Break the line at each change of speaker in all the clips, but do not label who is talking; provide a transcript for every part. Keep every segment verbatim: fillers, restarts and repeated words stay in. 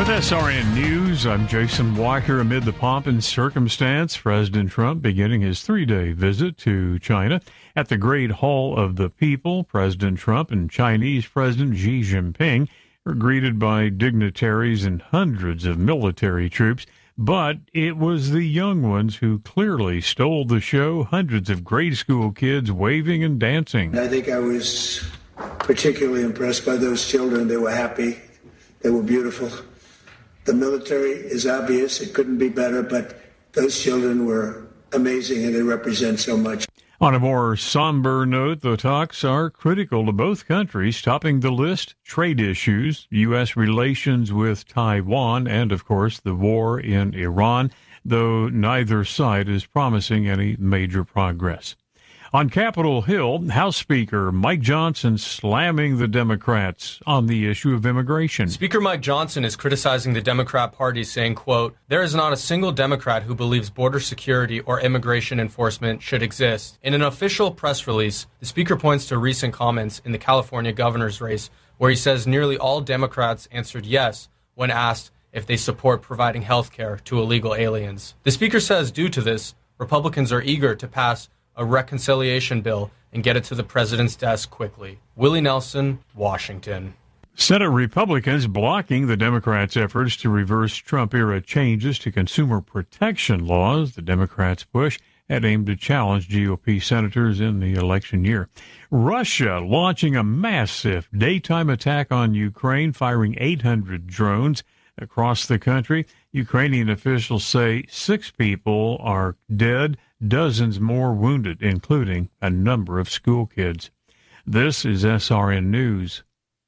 With S R N News, I'm Jason Walker. Amid the pomp and circumstance, President Trump beginning his three-day visit to China. At the Great Hall of the People, President Trump and Chinese President Xi Jinping were greeted by dignitaries and hundreds of military troops. But it was the young ones who clearly stole the show, hundreds of grade school kids waving and dancing.
I think I was particularly impressed by those children. They were happy. They were beautiful. The military is obvious. It couldn't be better, but those children were amazing, and they represent so much.
On a more somber note, the talks are critical to both countries, topping the list trade issues, U S relations with Taiwan, and, of course, the war in Iran, though neither side is promising any major progress. On Capitol Hill, House Speaker Mike Johnson slamming the Democrats on the issue of immigration.
Speaker Mike Johnson is criticizing the Democrat Party, saying, quote, "There is not a single Democrat who believes border security or immigration enforcement should exist." In an official press release, the speaker points to recent comments in the California governor's race, where he says nearly all Democrats answered yes when asked if they support providing health care to illegal aliens. The speaker says due to this, Republicans are eager to pass a reconciliation bill and get it to the president's desk quickly. Willie Nelson, Washington.
Senate Republicans blocking the Democrats' efforts to reverse Trump-era changes to consumer protection laws. The Democrats' push had aimed to challenge G O P senators in the election year. Russia launching a massive daytime attack on Ukraine, firing eight hundred drones across the country. Ukrainian officials say six people are dead, dozens more wounded, including a number of school kids. This is S R N News.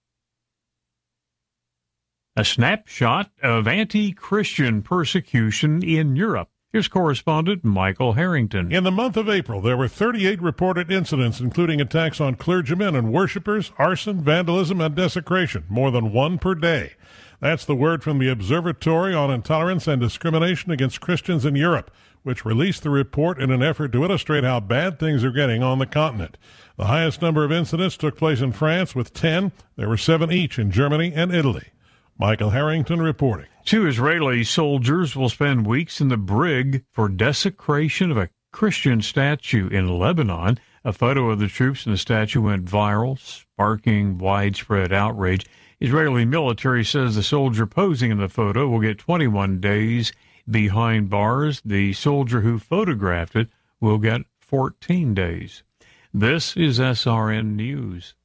A snapshot of anti-Christian persecution in Europe. Here's correspondent Michael Harrington.
In the month of April, there were thirty-eight reported incidents, including attacks on clergymen and worshipers, arson, vandalism, and desecration, more than one per day. That's the word from the Observatory on Intolerance and Discrimination Against Christians in Europe, which released the report in an effort to illustrate how bad things are getting on the continent. The highest number of incidents took place in France with ten. There were seven each in Germany and Italy. Michael Harrington reporting.
Two Israeli soldiers will spend weeks in the brig for desecration of a Christian statue in Lebanon. A photo of the troops and the statue went viral, sparking widespread outrage. Israeli military says the soldier posing in the photo will get twenty-one days behind bars. The soldier who photographed it will get fourteen days. This is S R N News.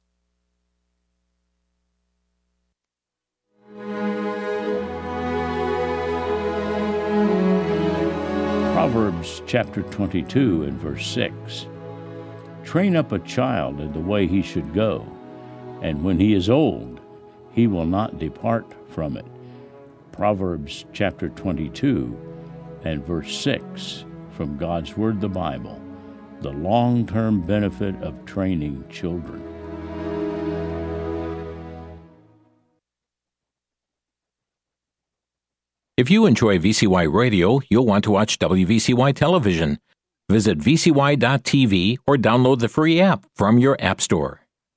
Proverbs chapter twenty-two and verse six. Train up a child in the way he should go, and when he is old, he will not depart from it. Proverbs chapter twenty-two and verse six from God's Word, the Bible, the long-term benefit of training children.
If you enjoy V C Y Radio, you'll want to watch W V C Y Television. Visit V C Y dot T V or download the free app from your app store.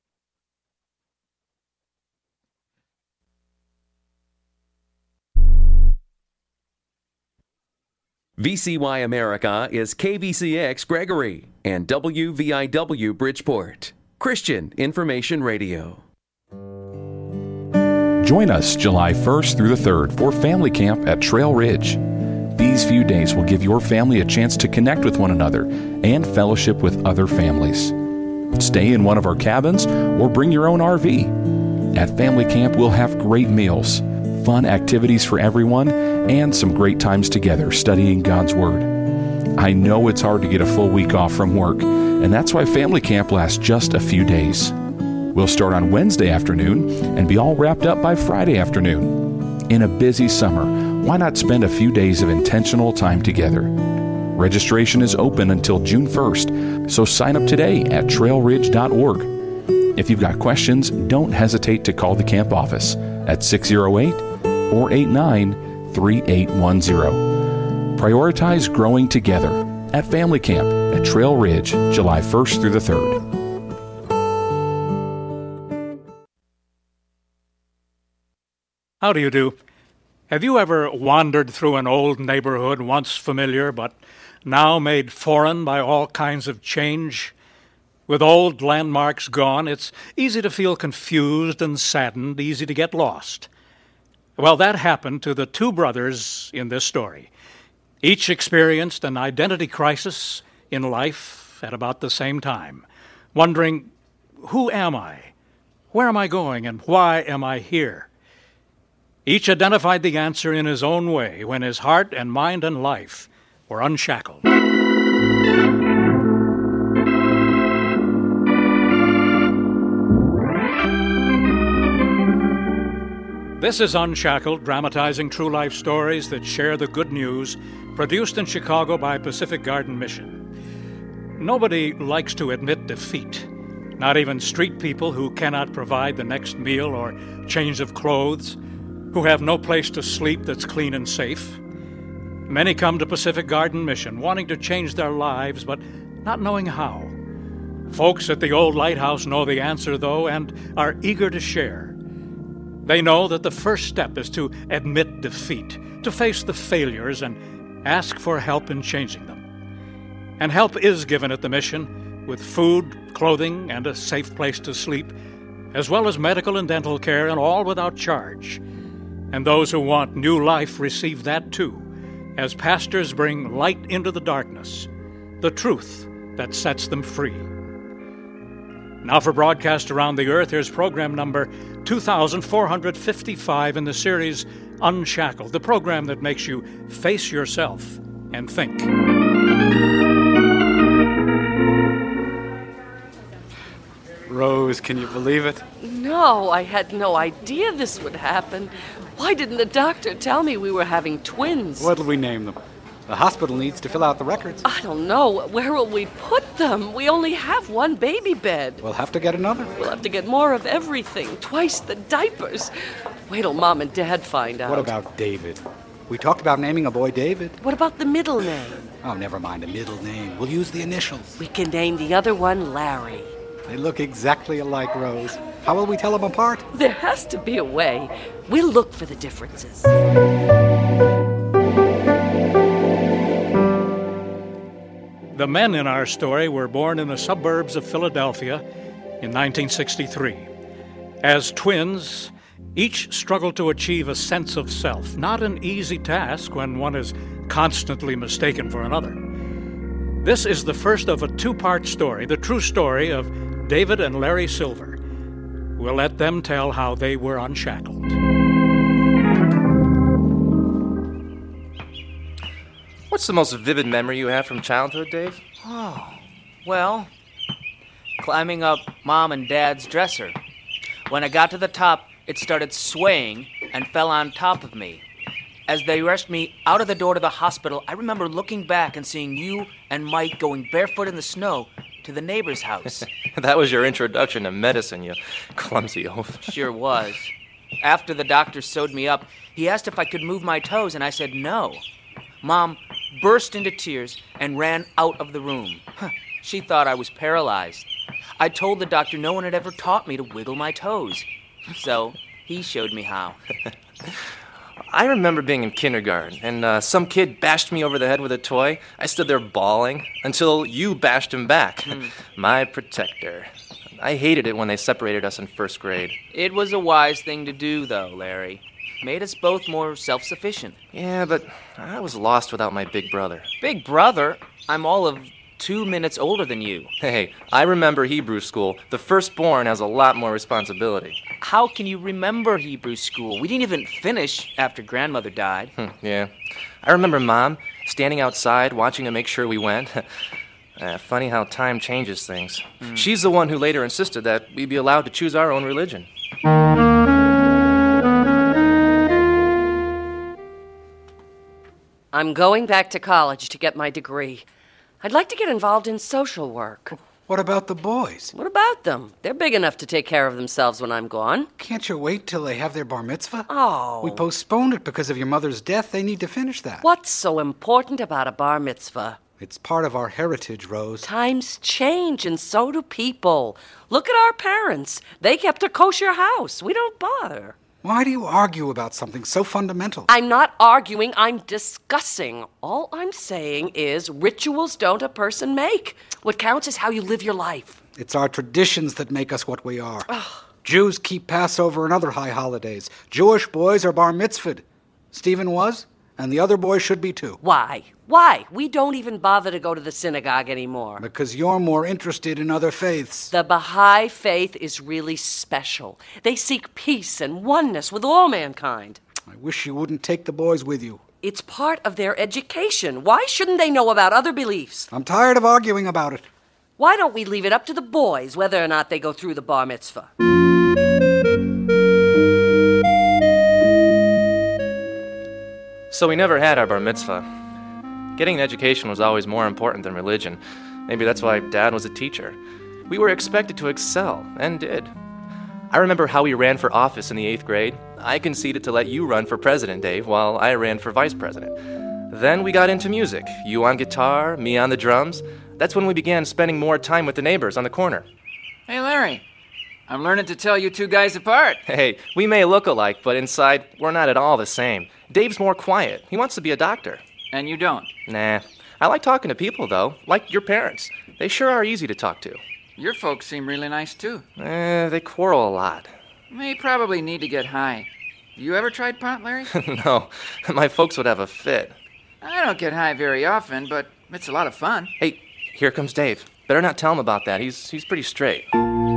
V C Y America is K V C X Gregory and W V I W Bridgeport, Christian Information Radio.
Join us July first through the third for Family Camp at Trail Ridge. These few days will give your family a chance to connect with one another and fellowship with other families. Stay in one of our cabins or bring your own R V. At Family Camp, we'll have great meals, fun activities for everyone, and some great times together studying God's Word. I know it's hard to get a full week off from work, and that's why Family Camp lasts just a few days. We'll start on Wednesday afternoon and be all wrapped up by Friday afternoon. In a busy summer, why not spend a few days of intentional time together? Registration is open until June first, so sign up today at trail ridge dot org. If you've got questions, don't hesitate to call the camp office at six oh eight, four eight nine, three eight one zero. Prioritize growing together at Family Camp at Trail Ridge, July first through the third.
How do you do? Have you ever wandered through an old neighborhood, once familiar, but now made foreign by all kinds of change? With old landmarks gone, it's easy to feel confused and saddened, easy to get lost. Well, that happened to the two brothers in this story. Each experienced an identity crisis in life at about the same time, wondering, who am I? Where am I going, and why am I here? Each identified the answer in his own way when his heart and mind and life were unshackled. This is Unshackled, dramatizing true life stories that share the good news, produced in Chicago by Pacific Garden Mission. Nobody likes to admit defeat, not even street people who cannot provide the next meal or change of clothes, who have no place to sleep that's clean and safe. Many come to Pacific Garden Mission wanting to change their lives, but not knowing how. Folks at the old lighthouse know the answer, though, and are eager to share. They know that the first step is to admit defeat, to face the failures and ask for help in changing them. And help is given at the mission with food, clothing, and a safe place to sleep, as well as medical and dental care, and all without charge. And those who want new life receive that too, as pastors bring light into the darkness, the truth that sets them free. Now for broadcast around the earth, here's program number two thousand four hundred fifty-five in the series Unshackled, the program that makes you face yourself and think.
Rose, can you believe it?
No, I had no idea this would happen. Why didn't the doctor tell me we were having twins?
What'll we name them? The hospital needs to fill out the records.
I don't know. Where will we put them? We only have one baby bed.
We'll have to get another.
We'll have to get more of everything. Twice the diapers. Wait till Mom and Dad find out.
What about David? We talked about naming a boy David.
What about the middle name?
Oh, never mind a middle name. We'll use the initials.
We can name the other one Larry.
They look exactly alike, Rose. How will we tell them apart?
There has to be a way. We'll look for the differences.
The men in our story were born in the suburbs of Philadelphia in nineteen sixty-three. As twins, each struggled to achieve a sense of self, not an easy task when one is constantly mistaken for another. This is the first of a two-part story, the true story of David and Larry Silver. We'll let them tell how they were unshackled.
What's the most vivid memory you have from childhood, Dave?
Oh, well, climbing up Mom and Dad's dresser. When I got to the top, it started swaying and fell on top of me. As they rushed me out of the door to the hospital, I remember looking back and seeing you and Mike going barefoot in the snow to the neighbor's house.
That was your introduction to medicine, you clumsy oaf.
Sure was. After the doctor sewed me up, he asked if I could move my toes, and I said no. Mom burst into tears and ran out of the room. She thought I was paralyzed. I told the doctor no one had ever taught me to wiggle my toes. So he showed me how.
I remember being in kindergarten, and uh, some kid bashed me over the head with a toy. I stood there bawling until you bashed him back. Mm. My protector. I hated it when they separated us in first grade.
It was a wise thing to do, though, Larry. Made us both more self-sufficient.
Yeah, but I was lost without my big brother.
Big brother? I'm all of two minutes older than you.
Hey, I remember Hebrew school. The firstborn has a lot more responsibility.
How can you remember Hebrew school? We didn't even finish after grandmother died.
Hmm, yeah. I remember Mom standing outside watching to make sure we went. uh, funny how time changes things. Mm. She's the one who later insisted that we be allowed to choose our own religion.
I'm going back to college to get my degree. I'd like to get involved in social work.
What about the boys?
What about them? They're big enough to take care of themselves when I'm gone.
Can't you wait till they have their bar mitzvah?
Oh.
We postponed it because of your mother's death. They need to finish that.
What's so important about a bar mitzvah?
It's part of our heritage, Rose.
Times change, and so do people. Look at our parents. They kept a kosher house. We don't bother.
Why do you argue about something so fundamental?
I'm not arguing, I'm discussing. All I'm saying is rituals don't a person make. What counts is how you live your life.
It's our traditions that make us what we are. Jews keep Passover and other high holidays. Jewish boys are bar mitzvahed. Stephen was, and the other boys should be too.
Why? Why? We don't even bother to go to the synagogue anymore.
Because you're more interested in other faiths.
The Baha'i faith is really special. They seek peace and oneness with all mankind.
I wish you wouldn't take the boys with you.
It's part of their education. Why shouldn't they know about other beliefs?
I'm tired of arguing about it.
Why don't we leave it up to the boys whether or not they go through the bar mitzvah?
So we never had our bar mitzvah. Getting an education was always more important than religion. Maybe that's why Dad was a teacher. We were expected to excel, and did. I remember how we ran for office in the eighth grade. I conceded to let you run for president, Dave, while I ran for vice president. Then we got into music. You on guitar, me on the drums. That's when we began spending more time with the neighbors on the corner.
Hey, Larry. I'm learning to tell you two guys apart.
Hey, we may look alike, but inside, we're not at all the same. Dave's more quiet. He wants to be a doctor.
And you don't?
Nah. I like talking to people, though. Like your parents. They sure are easy to talk to.
Your folks seem really nice, too.
Eh, they quarrel a lot.
They probably need to get high. You ever tried pot, Larry?
No. My folks would have a fit.
I don't get high very often, but it's a lot of fun.
Hey, here comes Dave. Better not tell him about that. He's he's pretty straight.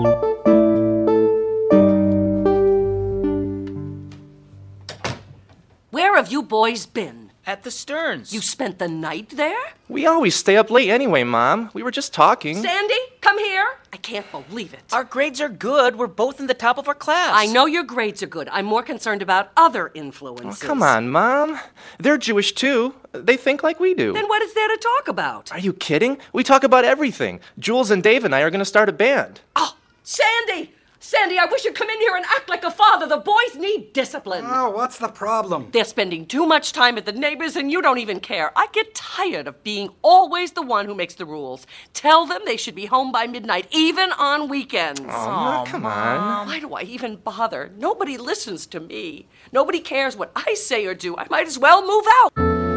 Where have you boys been?
At the Stearns.
You spent the night there?
We always stay up late anyway, Mom. We were just talking.
Sandy, come here. I can't believe it.
Our grades are good. We're both in the top of our class.
I know your grades are good. I'm more concerned about other influences.
Oh, come on, Mom. They're Jewish, too. They think like we do.
Then what is there to talk about?
Are you kidding? We talk about everything. Jules and Dave and I are going to start a band.
Oh, Sandy! Sandy, I wish you'd come in here and act like a father. The boys need discipline.
Oh, what's the problem?
They're spending too much time at the neighbors and you don't even care. I get tired of being always the one who makes the rules. Tell them they should be home by midnight, even on weekends.
Oh, oh come on.
Why do I even bother? Nobody listens to me. Nobody cares what I say or do. I might as well move out.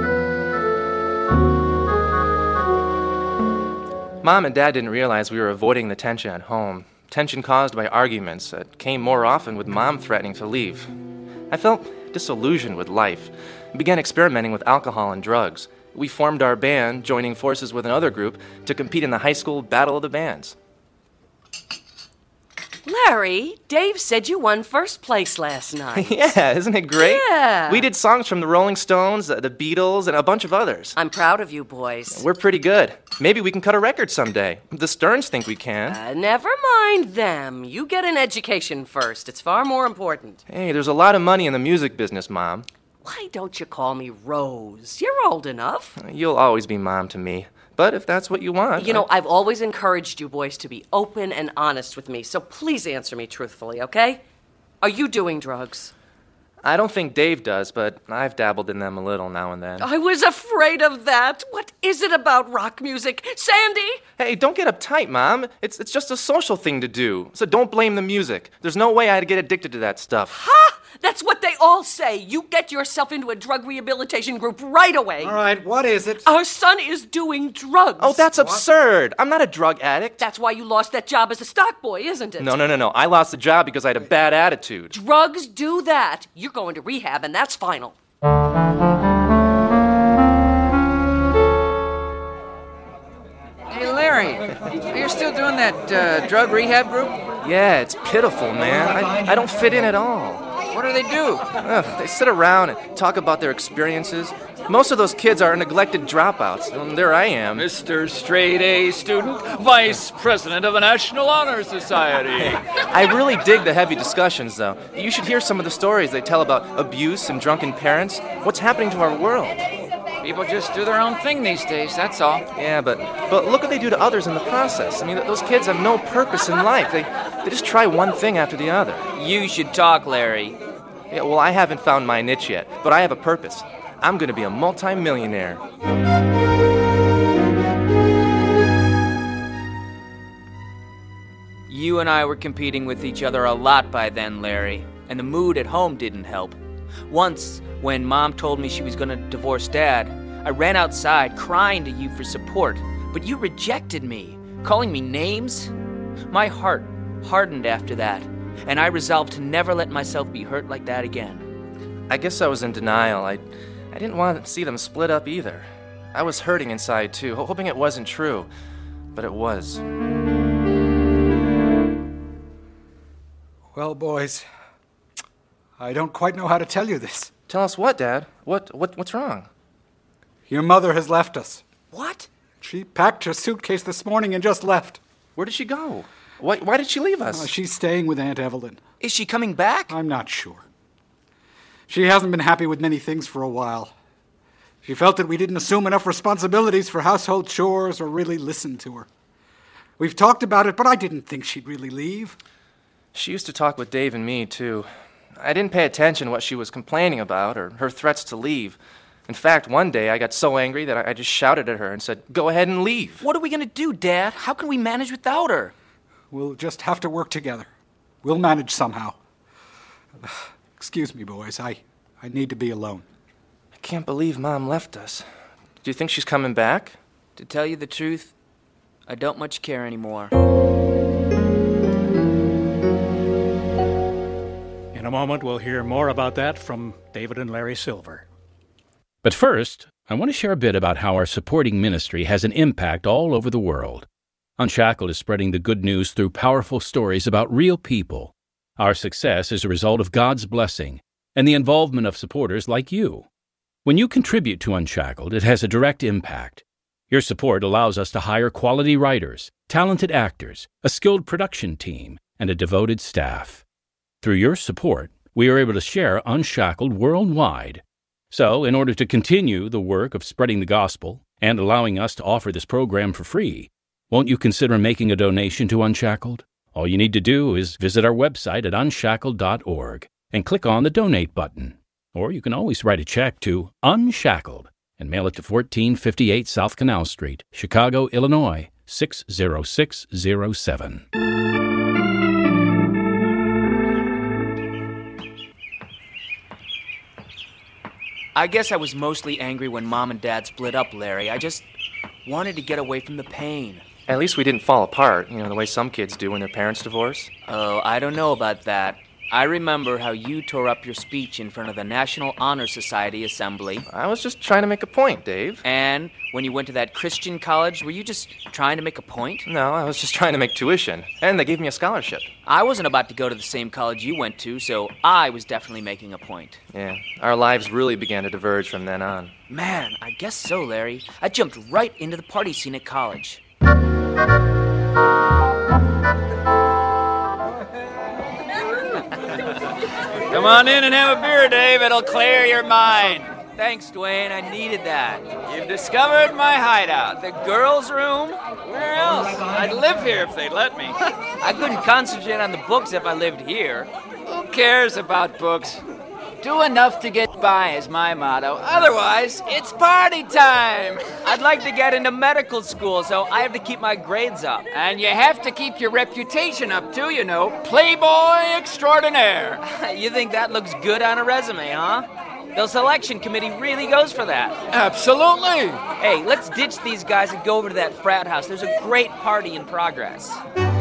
Mom and Dad didn't realize we were avoiding the tension at home. Tension caused by arguments that came more often with Mom threatening to leave. I felt disillusioned with life and began experimenting with alcohol and drugs. We formed our band, joining forces with another group to compete in the high school Battle of the Bands.
Larry, Dave said you won first place last night.
Yeah, isn't it great?
Yeah.
We did songs from the Rolling Stones, the Beatles, and a bunch of others.
I'm proud of you boys.
We're pretty good. Maybe we can cut a record someday. The Stearns think we can.
Uh, never mind them. You get an education first. It's far more important.
Hey, there's a lot of money in the music business, Mom.
Why don't you call me Rose? You're old enough.
You'll always be Mom to me. But if that's what you want...
You know,
I...
I've always encouraged you boys to be open and honest with me, so please answer me truthfully, okay? Are you doing drugs?
I don't think Dave does, but I've dabbled in them a little now and then.
I was afraid of that. What is it about rock music? Sandy?
Hey, don't get uptight, Mom. It's it's just a social thing to do. So don't blame the music. There's no way I'd get addicted to that stuff.
Ha! That's what they all say. You get yourself into a drug rehabilitation group right away.
All right, what is it?
Our son is doing drugs.
Oh, that's absurd. I'm not a drug addict.
That's why you lost that job as a stock boy, isn't it?
No, no, no, no. I lost the job because I had a bad attitude.
Drugs do that. You're going to rehab, and that's final.
Hey, Larry, are you still doing that uh, drug rehab group?
Yeah, it's pitiful, man. I, I don't fit in at all.
What do they do?
Ugh, they sit around and talk about their experiences. Most of those kids are neglected dropouts, and there I am.
Mister Straight A student, Vice President of the National Honor Society.
I really dig the heavy discussions, though. You should hear some of the stories they tell about abuse and drunken parents. What's happening to our world?
People just do their own thing these days, that's all.
Yeah, but but look what they do to others in the process. I mean, those kids have no purpose in life. They, they just try one thing after the other.
You should talk, Larry.
Yeah, well, I haven't found my niche yet, but I have a purpose. I'm going to be a multi-millionaire.
You and I were competing with each other a lot by then, Larry. and the mood at home didn't help. Once, when Mom told me she was going to divorce Dad, I ran outside crying to you for support, but you rejected me, calling me names. My heart hardened after that, and I resolved to never let myself be hurt like that again.
I guess I was in denial. I, I didn't want to see them split up either. I was hurting inside, too, hoping it wasn't true, but it was.
Well, boys, I don't quite know how to tell you this.
Tell us what, Dad? What, what, what's wrong?
Your mother has left us.
What?
She packed her suitcase this morning and just left.
Where did she go? Why, why did she leave us?
Uh, she's staying with Aunt Evelyn.
Is she coming back?
I'm not sure. She hasn't been happy with many things for a while. She felt that we didn't assume enough responsibilities for household chores or really listen to her. We've talked about it, but I didn't think she'd really leave.
She used to talk with Dave and me, too. I didn't pay attention to what she was complaining about or her threats to leave. In fact, one day I got so angry that I just shouted at her and said, "Go ahead and leave."
What are we going to do, Dad? How can we manage without her?
We'll just have to work together. We'll manage somehow. Excuse me, boys. I, I need to be alone.
I can't believe Mom left us. Do you think she's coming back?
To tell you the truth, I don't much care anymore.
In a moment, we'll hear more about that from David and Larry Silver.
But first, I want to share a bit about how our supporting ministry has an impact all over the world. Unshackled is spreading the good news through powerful stories about real people. Our success is a result of God's blessing and the involvement of supporters like you. When you contribute to Unshackled, it has a direct impact. Your support allows us to hire quality writers, talented actors, a skilled production team, and a devoted staff. Through your support, we are able to share Unshackled worldwide. So, in order to continue the work of spreading the gospel and allowing us to offer this program for free, won't you consider making a donation to Unshackled? All you need to do is visit our website at unshackled dot org and click on the Donate button. Or you can always write a check to Unshackled and mail it to fourteen fifty-eight South Canal Street, Chicago, Illinois, six zero six zero seven.
I guess I was mostly angry when Mom and Dad split up, Larry. I just wanted to get away from the pain.
At least we didn't fall apart, you know, the way some kids do when their parents divorce.
Oh, I don't know about that. I remember how you tore up your speech in front of the National Honor Society Assembly.
I was just trying to make a point, Dave.
And when you went to that Christian college, were you just trying to make a point?
No, I was just trying to make tuition. And they gave me a scholarship.
I wasn't about to go to the same college you went to, so I was definitely making a point.
Yeah, our lives really began to diverge from then on.
Man, I guess so, Larry. I jumped right into the party scene at college.
Come on in and have a beer, Dave. It'll clear your mind.
Thanks, Dwayne. I needed that.
You've discovered my hideout.
The girls' room?
Where else? I'd live here if they'd let me.
I couldn't concentrate on the books if I lived here.
Who cares about books? Do enough to get by is my motto. Otherwise, it's party time.
I'd like to get into medical school, so I have to keep my grades up.
And you have to keep your reputation up, too, you know. Playboy extraordinaire.
You think that looks good on a resume, huh? The selection committee really goes for that.
Absolutely.
Hey, let's ditch these guys and go over to that frat house. There's a great party in progress.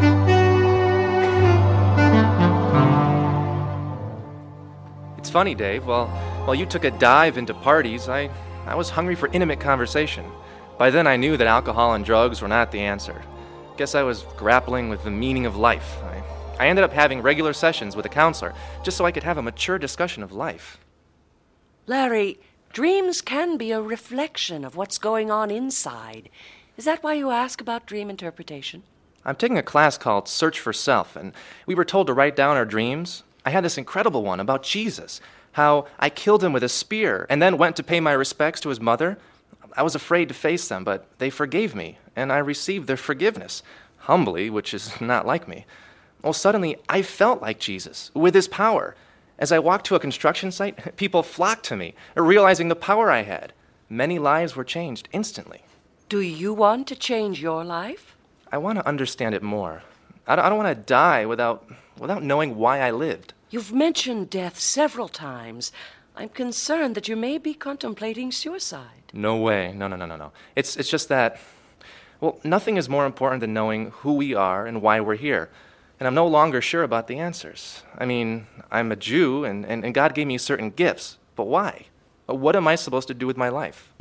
It's funny, Dave. While, while you took a dive into parties, I, I was hungry for intimate conversation. By then I knew that alcohol and drugs were not the answer. Guess I was grappling with the meaning of life. I, I ended up having regular sessions with a counselor just so I could have a mature discussion of life.
Larry, dreams can be a reflection of what's going on inside. Is that why you ask about dream interpretation?
I'm taking a class called Search for Self, and we were told to write down our dreams. I had this incredible one about Jesus, how I killed him with a spear and then went to pay my respects to his mother. I was afraid to face them, but they forgave me, and I received their forgiveness, humbly, which is not like me. Well, suddenly, I felt like Jesus, with his power. As I walked to a construction site, people flocked to me, realizing the power I had. Many lives were changed instantly.
Do you want to change your life?
I want to understand it more. I don't, I don't want to die without, without knowing why I lived.
You've mentioned death several times. I'm concerned that you may be contemplating suicide.
No way. No, no, no, no, no. It's, it's just that, well, nothing is more important than knowing who we are and why we're here. And I'm no longer sure about the answers. I mean, I'm a Jew, and, and, and God gave me certain gifts. But why? What am I supposed to do with my life?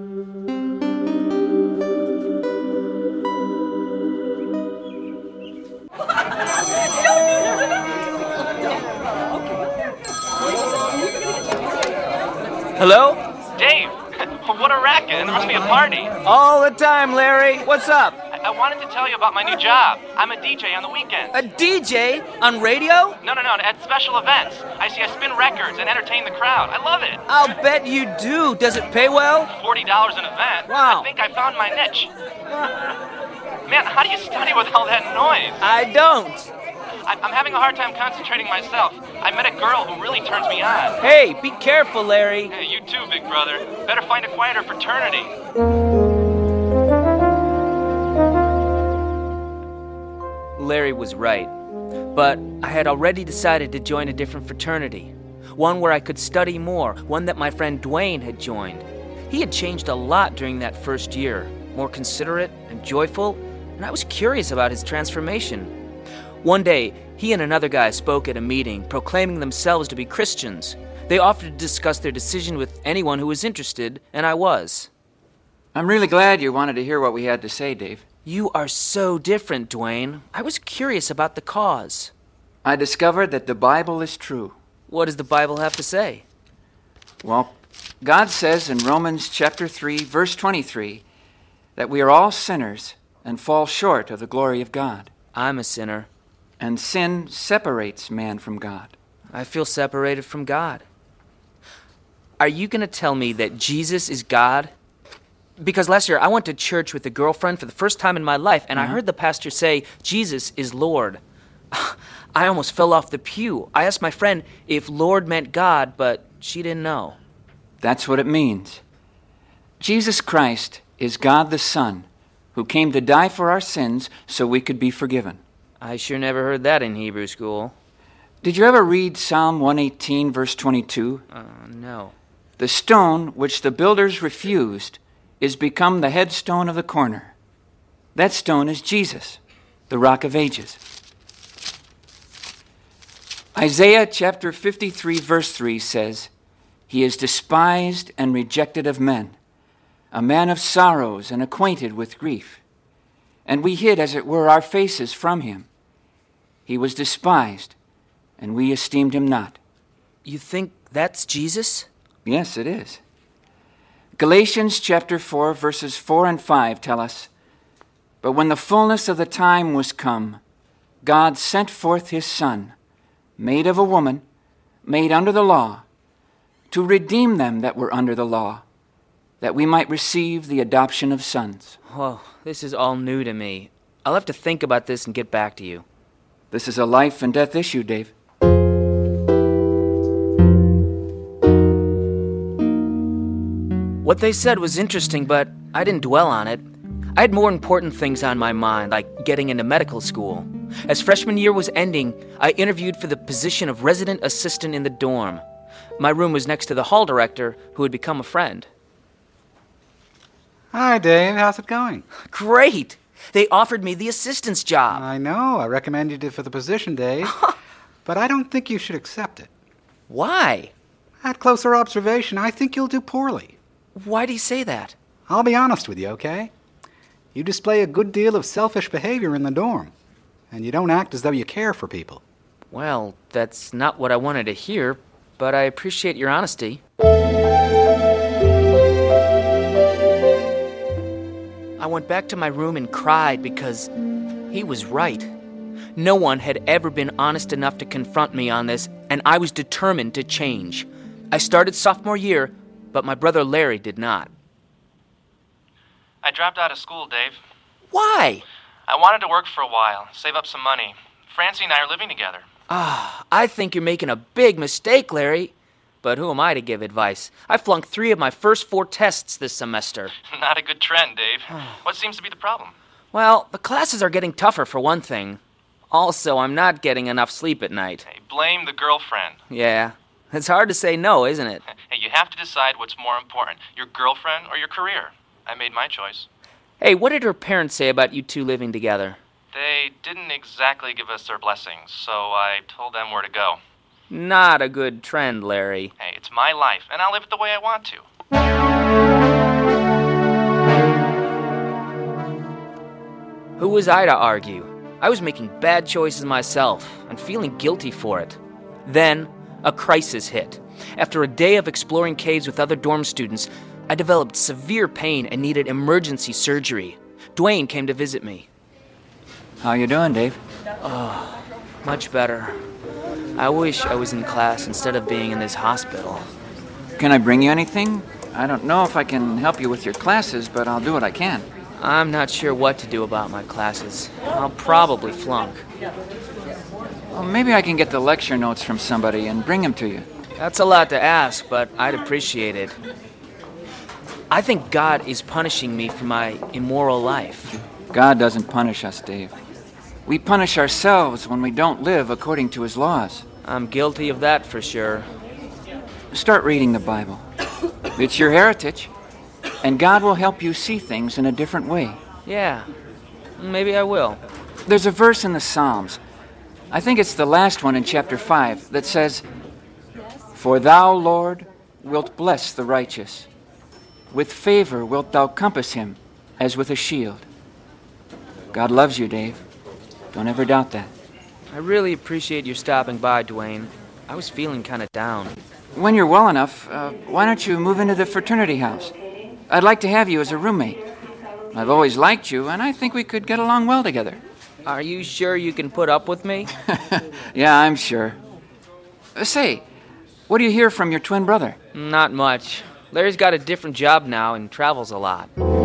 Hello?
Dave! What a racket! There must be a party.
All the time, Larry. What's up?
I, I wanted to tell you about my new job. I'm a D J on the weekends.
A D J? On radio?
No, no, no, at special events. I see I spin records and entertain the crowd. I love it.
I'll bet you do. Does it pay well?
forty dollars an event.
Wow.
I think I found my niche. Man, how do you study with all that noise?
I don't.
I, I'm having a hard time concentrating myself. I met a girl who really turns me on.
Hey, be careful, Larry.
Hey, you too, big brother. Better find a quieter fraternity.
Larry was right, but I had already decided to join a different fraternity. One where I could study more, one that my friend Dwayne had joined. He had changed a lot during that first year, more considerate and joyful, and I was curious about his transformation. One day, he and another guy spoke at a meeting, proclaiming themselves to be Christians. They offered to discuss their decision with anyone who was interested, and I was.
I'm really glad you wanted to hear what we had to say, Dave.
You are so different, Dwayne. I was curious about the cause.
I discovered that the Bible is true.
What does the Bible have to say?
Well, God says in Romans chapter three, verse twenty-three, that we are all sinners and fall short of the glory of God.
I'm a sinner.
And sin separates man from God.
I feel separated from God. Are you going to tell me that Jesus is God? Because last year I went to church with a girlfriend for the first time in my life, and uh-huh. I heard the pastor say, Jesus is Lord. I almost fell off the pew. I asked my friend if Lord meant God, but she didn't know.
That's what it means. Jesus Christ is God the Son, who came to die for our sins so we could be forgiven.
I sure never heard that in Hebrew school.
Did you ever read Psalm one eighteen, verse twenty-two?
Uh, no.
The stone which the builders refused is become the headstone of the corner. That stone is Jesus, the Rock of Ages. Isaiah chapter fifty-three, verse three says, He is despised and rejected of men, a man of sorrows and acquainted with grief. And we hid, as it were, our faces from him. He was despised, and we esteemed him not.
You think that's Jesus?
Yes, it is. Galatians chapter four, verses four and five tell us, But when the fullness of the time was come, God sent forth his Son, made of a woman, made under the law, to redeem them that were under the law, that we might receive the adoption of sons.
Whoa, this is all new to me. I'll have to think about this and get back to you.
This is a life and death issue, Dave.
What they said was interesting, but I didn't dwell on it. I had more important things on my mind, like getting into medical school. As freshman year was ending, I interviewed for the position of resident assistant in the dorm. My room was next to the hall director, who had become a friend.
Hi, Dave. How's it going?
Great! They offered me the assistant's job.
I know. I recommended you for the position, Dave. But I don't think you should accept it.
Why?
At closer observation, I think you'll do poorly.
Why do you say that?
I'll be honest with you, okay? You display a good deal of selfish behavior in the dorm, and you don't act as though you care for people.
Well, that's not what I wanted to hear, but I appreciate your honesty. I went back to my room and cried because he was right. No one had ever been honest enough to confront me on this, and I was determined to change. I started sophomore year, but my brother Larry did not.
I dropped out of school, Dave.
Why?
I wanted to work for a while, save up some money. Francie and I are living together.
Ah, I think you're making a big mistake, Larry. But who am I to give advice? I flunked three of my first four tests this semester.
Not a good trend, Dave. What seems to be the problem?
Well, the classes are getting tougher for one thing. Also, I'm not getting enough sleep at night.
Hey, blame the girlfriend.
Yeah. It's hard to say no, isn't it?
Hey, you have to decide what's more important, your girlfriend or your career. I made my choice.
Hey, what did her parents say about you two living together?
They didn't exactly give us their blessings, so I told them where to go.
Not a good trend, Larry.
Hey, it's my life, and I'll live it the way I want to.
Who was I to argue? I was making bad choices myself and feeling guilty for it. Then, a crisis hit. After a day of exploring caves with other dorm students, I developed severe pain and needed emergency surgery. Dwayne came to visit me.
How you doing, Dave?
Oh, much better. I wish I was in class instead of being in this hospital.
Can I bring you anything? I don't know if I can help you with your classes, but I'll do what I can.
I'm not sure what to do about my classes. I'll probably flunk.
Well, maybe I can get the lecture notes from somebody and bring them to you.
That's a lot to ask, but I'd appreciate it. I think God is punishing me for my immoral life.
God doesn't punish us, Dave. We punish ourselves when we don't live according to his laws.
I'm guilty of that for sure.
Start reading the Bible. It's your heritage, and God will help you see things in a different way.
Yeah, maybe I will.
There's a verse in the Psalms, I think it's the last one in chapter five, that says, "For thou, Lord, wilt bless the righteous. With favor wilt thou compass him as with a shield." God loves you, Dave. Don't ever doubt that.
I really appreciate you stopping by, Dwayne. I was feeling kind of down.
When you're well enough, uh, why don't you move into the fraternity house? I'd like to have you as a roommate. I've always liked you, and I think we could get along well together.
Are you sure you can put up with me?
Yeah, I'm sure. Uh, say, what do you hear from your twin brother?
Not much. Larry's got a different job now and travels a lot.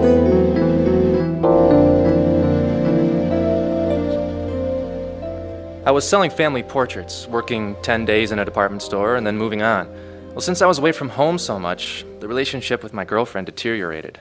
I was selling family portraits, working ten days in a department store and then moving on. Well, since I was away from home so much, the relationship with my girlfriend deteriorated.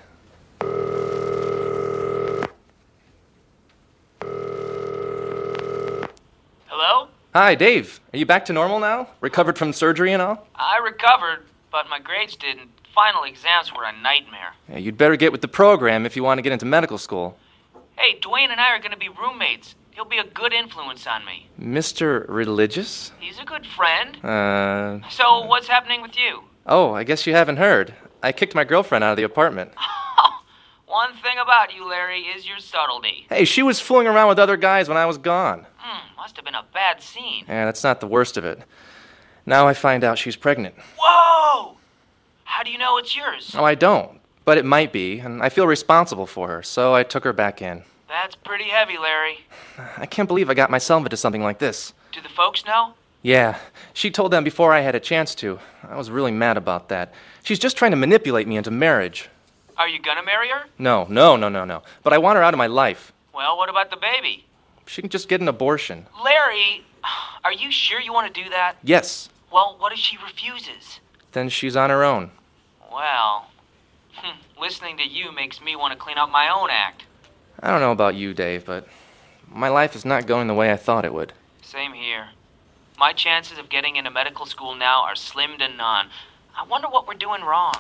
Hello?
Hi, Dave. Are you back to normal now? Recovered from surgery and all?
I recovered, but my grades didn't. Final exams were a nightmare.
Yeah, you'd better get with the program if you want to get into medical school.
Hey, Dwayne and I are going to be roommates. He'll be a good influence on me.
Mister Religious?
He's a good friend.
Uh...
So, what's happening with you?
Oh, I guess you haven't heard. I kicked my girlfriend out of the apartment.
One thing about you, Larry, is your subtlety.
Hey, she was fooling around with other guys when I was gone.
Hmm, must have been a bad scene.
Yeah, that's not the worst of it. Now I find out she's pregnant.
Whoa! How do you know it's yours?
Oh, I don't. But it might be, and I feel responsible for her, so I took her back in.
That's pretty heavy, Larry.
I can't believe I got myself into something like this.
Do the folks know?
Yeah, she told them before I had a chance to. I was really mad about that. She's just trying to manipulate me into marriage.
Are you gonna marry her?
No, no, no, no, no. But I want her out of my life.
Well, what about the baby?
She can just get an abortion.
Larry, are you sure you want to do that?
Yes.
Well, what if she refuses?
Then she's on her own.
Well, listening to you makes me want to clean up my own act.
I don't know about you, Dave, but my life is not going the way I thought it would.
Same here. My chances of getting into medical school now are slim to none. I wonder what we're doing wrong.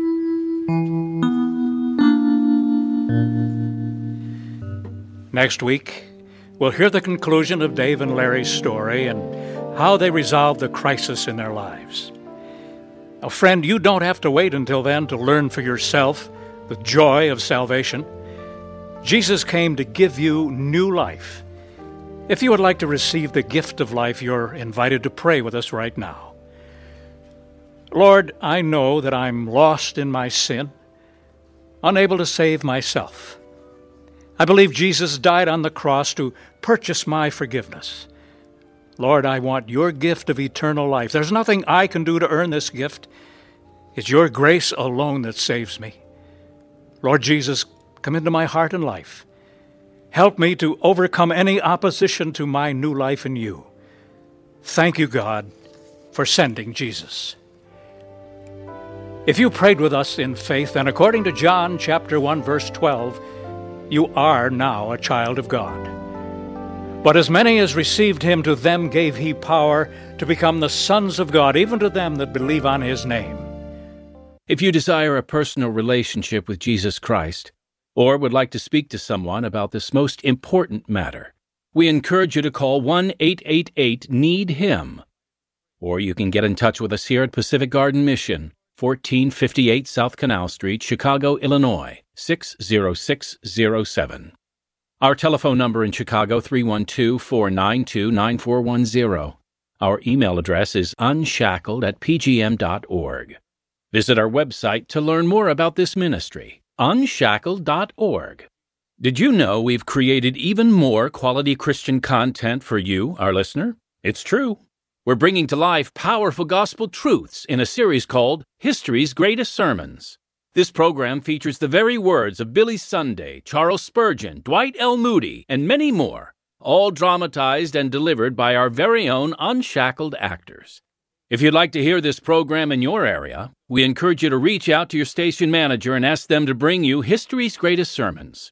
Next week, we'll hear the conclusion of Dave and Larry's story and how they resolve the crisis in their lives. Now, friend, you don't have to wait until then to learn for yourself the joy of salvation. Jesus came to give you new life. If you would like to receive the gift of life, you're invited to pray with us right now. Lord, I know that I'm lost in my sin, unable to save myself. I believe Jesus died on the cross to purchase my forgiveness. Lord, I want your gift of eternal life. There's nothing I can do to earn this gift. It's your grace alone that saves me. Lord Jesus, come into my heart and life. Help me to overcome any opposition to my new life in you. Thank you, God, for sending Jesus. If you prayed with us in faith, then according to John chapter one, verse twelve, you are now a child of God. But as many as received him, to them gave he power to become the sons of God, even to them that believe on his name.
If you desire a personal relationship with Jesus Christ, or would like to speak to someone about this most important matter, we encourage you to call one eight eight eight need him. Or you can get in touch with us here at Pacific Garden Mission, fourteen fifty-eight South Canal Street, Chicago, Illinois, six zero six zero seven. Our telephone number in Chicago, three one two, four nine two, nine four one zero. Our email address is unshackled at p g m dot org. Visit our website to learn more about this ministry, unshackled dot org. Did you know we've created even more quality Christian content for you, our listener? It's true. We're bringing to life powerful gospel truths in a series called History's Greatest Sermons. This program features the very words of Billy Sunday, Charles Spurgeon, Dwight L. Moody, and many more, all dramatized and delivered by our very own unshackled actors. If you'd like to hear this program in your area, we encourage you to reach out to your station manager and ask them to bring you History's Greatest Sermons.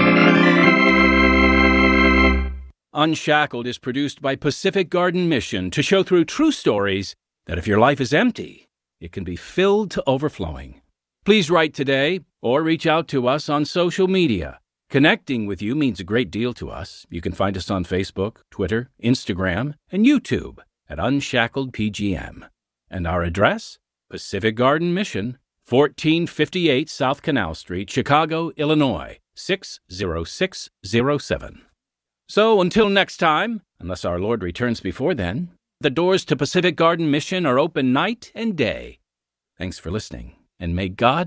Unshackled is produced by Pacific Garden Mission to show through true stories that if your life is empty, it can be filled to overflowing. Please write today or reach out to us on social media. Connecting with you means a great deal to us. You can find us on Facebook, Twitter, Instagram, and YouTube at Unshackled P G M. And our address? Pacific Garden Mission, fourteen fifty-eight South Canal Street, Chicago, Illinois, six zero six zero seven. So until next time, unless our Lord returns before then, the doors to Pacific Garden Mission are open night and day. Thanks for listening, and may God